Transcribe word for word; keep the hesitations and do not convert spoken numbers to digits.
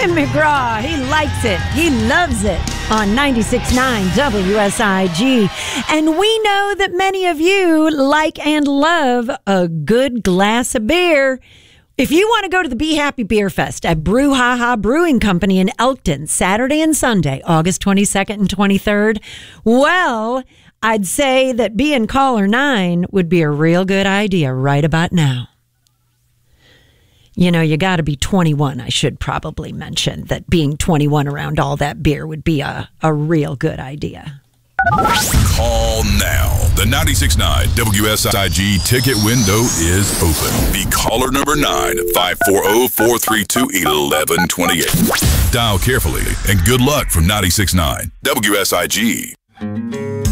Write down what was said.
Tim McGraw, he likes it. He loves it on ninety-six point nine W S I G. And we know that many of you like and love a good glass of beer. If you want to go to the Be Happy Beer Fest at Brouhaha Brewing Company in Elkton, Saturday and Sunday, August twenty-second and twenty-third, well, I'd say that being caller nine would be a real good idea right about now. You know, you got to be twenty-one. I should probably mention that being twenty-one around all that beer would be a, a real good idea. Call now. The ninety-six point nine W S I G ticket window is open. Be caller number nine at five four zero, four three two, one one two eight. Dial carefully and good luck from ninety-six point nine W S I G.